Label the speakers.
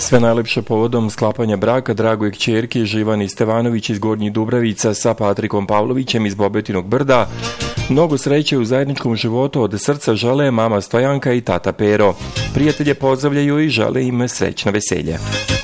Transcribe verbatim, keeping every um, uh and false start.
Speaker 1: Sve najlepše povodom sklapanja braka dragoj kćerki Živani Stevanović iz Gornjih Dubravica sa Patrikom Pavlovićem iz Bobetinog Brda. Mnogo sreće u zajedničkom životu od srca žele mama Stojanka i tata Pero. Prijatelje pozdravljaju i žele im srećno veselje.